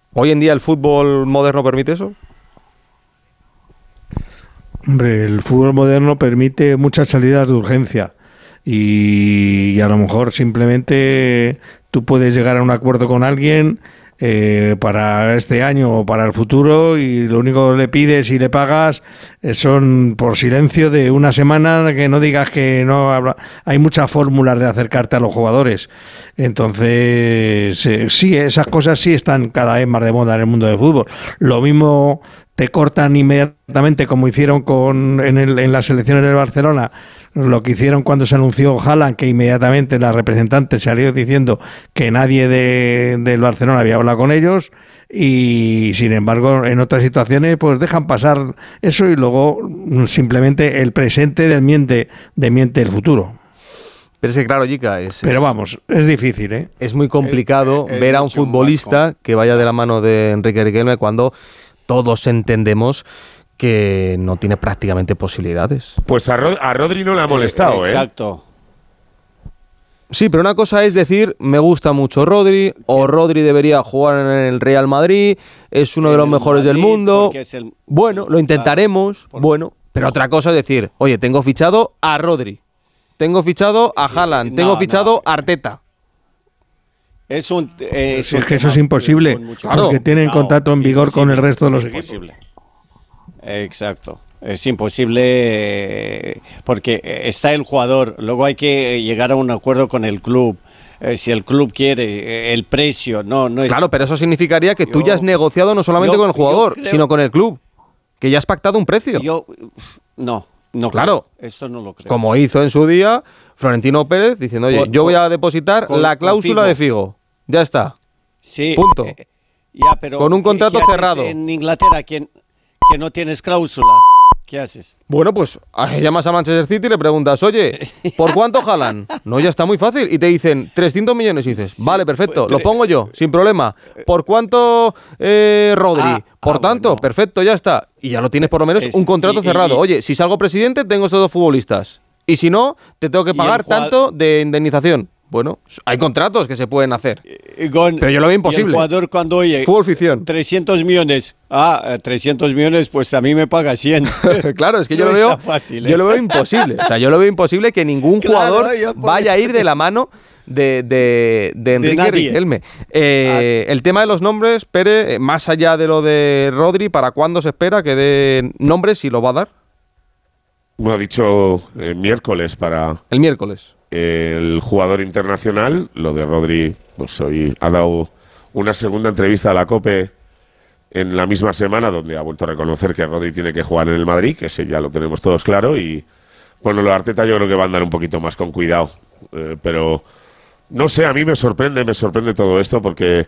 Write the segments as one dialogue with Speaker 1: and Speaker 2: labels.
Speaker 1: ¿Hoy en día el fútbol moderno permite eso?
Speaker 2: Hombre, el fútbol moderno permite muchas salidas de urgencia y a lo mejor simplemente tú puedes llegar a un acuerdo con alguien para este año o para el futuro y lo único que le pides y le pagas son por silencio de una semana, que no digas que no habla. Hay muchas fórmulas de acercarte a los jugadores. Entonces, sí, esas cosas sí están cada vez más de moda en el mundo del fútbol. Lo mismo te cortan inmediatamente como hicieron en las elecciones del Barcelona, lo que hicieron cuando se anunció Haaland, que inmediatamente la representante salió diciendo que nadie del Barcelona había hablado con ellos, y sin embargo en otras situaciones pues dejan pasar eso y luego simplemente el presente desmiente el futuro.
Speaker 1: Pero es que claro, Jica,
Speaker 2: pero vamos, es difícil, ¿eh?
Speaker 1: Es muy complicado ver a un futbolista que vaya de la mano de Enrique Riquelme cuando todos entendemos que no tiene prácticamente posibilidades.
Speaker 3: Pues a Rodri no le ha molestado,
Speaker 4: Exacto.
Speaker 1: Sí, pero una cosa es decir, me gusta mucho Rodri, o Rodri debería jugar en el Real Madrid, es uno de los mejores del mundo. Bueno, lo intentaremos, bueno, pero otra cosa es decir, oye, tengo fichado a Rodri, tengo fichado a Haaland, tengo fichado a Arteta.
Speaker 2: Es que eso es imposible. Los que tienen contrato en vigor con el resto de los equipos.
Speaker 4: Exacto. Es imposible porque está el jugador. Luego hay que llegar a un acuerdo con el club. Si el club quiere, el precio. No es...
Speaker 1: Claro, pero eso significaría que tú ya has negociado no solamente con el jugador, sino con el club. Que ya has pactado un precio.
Speaker 4: No,
Speaker 1: claro.
Speaker 4: Esto no lo creo.
Speaker 1: Como hizo en su día Florentino Pérez diciendo, oye, yo voy a depositar la cláusula de Figo. Ya está.
Speaker 4: Sí.
Speaker 1: Punto.
Speaker 4: Pero
Speaker 1: con un contrato cerrado.
Speaker 4: En Inglaterra, que no tienes cláusula, ¿qué haces?
Speaker 1: Bueno, pues llamas a Manchester City y le preguntas, oye, ¿por cuánto Haaland? No, ya está muy fácil. Y te dicen 300 millones y dices, vale, perfecto, lo pongo yo, sin problema. ¿Por cuánto Rodri? Por tanto, bueno. Perfecto, ya está. Y ya lo tienes por lo menos un contrato cerrado. Oye, si salgo presidente, tengo estos dos futbolistas. Y si no, te tengo que pagar tanto de indemnización. Bueno, hay contratos que se pueden hacer. Pero yo lo veo imposible.
Speaker 4: Y el jugador cuando oye
Speaker 1: fútbol ficción.
Speaker 4: 300 millones. 300 millones, pues a mí me paga 100.
Speaker 1: Claro, es que yo lo veo fácil, yo lo veo imposible. O sea, yo lo veo imposible que ningún jugador vaya a ir de la mano de Enrique Riquelme. El tema de los nombres, Pere, más allá de lo de Rodri, ¿para cuándo se espera que dé nombres y lo va a dar?
Speaker 3: Bueno, ha dicho miércoles para...
Speaker 1: El miércoles.
Speaker 3: El jugador internacional. Lo de Rodri, pues hoy ha dado una segunda entrevista a la COPE en la misma semana, donde ha vuelto a reconocer que Rodri tiene que jugar en el Madrid, que ese ya lo tenemos todos claro, y bueno, lo de Arteta yo creo que va a andar un poquito más con cuidado, pero no sé, a mí me sorprende todo esto, porque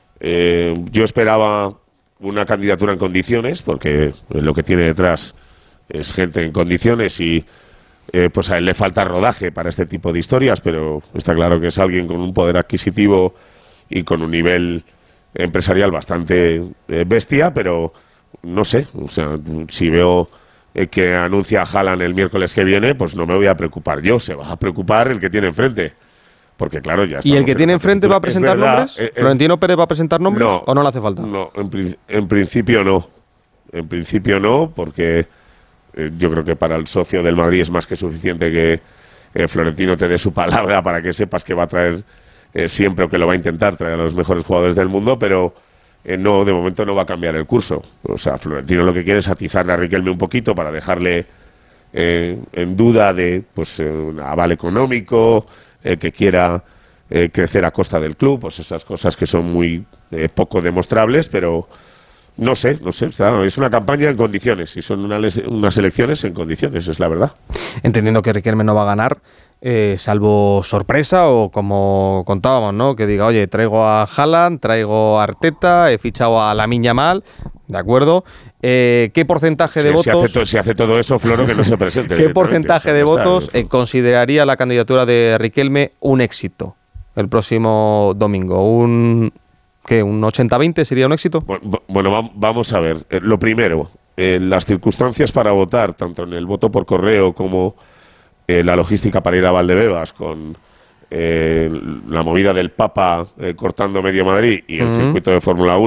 Speaker 3: yo esperaba una candidatura en condiciones, porque lo que tiene detrás es gente en condiciones y pues a él le falta rodaje para este tipo de historias, pero está claro que es alguien con un poder adquisitivo y con un nivel empresarial bastante bestia, pero no sé, o sea, si veo que anuncia a Haaland el miércoles que viene, pues no me voy a preocupar yo, se va a preocupar el que tiene enfrente, porque claro, ya está.
Speaker 1: ¿Y el que tiene enfrente va a presentar nombres? ¿Florentino Pérez va a presentar nombres o no le hace falta?
Speaker 3: No, en principio no, porque yo creo que para el socio del Madrid es más que suficiente que Florentino te dé su palabra para que sepas que va a traer siempre, o que lo va a intentar traer a los mejores jugadores del mundo, pero no, de momento no va a cambiar el curso. O sea, Florentino lo que quiere es atizarle a Riquelme un poquito para dejarle en duda de pues un aval económico, que quiera crecer a costa del club, pues esas cosas que son muy poco demostrables, pero no sé, es una campaña en condiciones y son unas elecciones en condiciones, es la verdad.
Speaker 1: Entendiendo que Riquelme no va a ganar, salvo sorpresa o como contábamos, ¿no? Que diga, oye, traigo a Haaland, traigo a Arteta, he fichado a Lamine Yamal, ¿de acuerdo? ¿Qué porcentaje de votos?
Speaker 3: Si hace todo eso, Floro, que no se presente.
Speaker 1: ¿Qué porcentaje de votos consideraría la candidatura de Riquelme un éxito el próximo domingo? ¿Un 80-20 sería un éxito?
Speaker 3: Bueno, vamos a ver. Lo primero, las circunstancias para votar, tanto en el voto por correo como la logística para ir a Valdebebas, con la movida del Papa cortando medio Madrid y el circuito de Fórmula 1.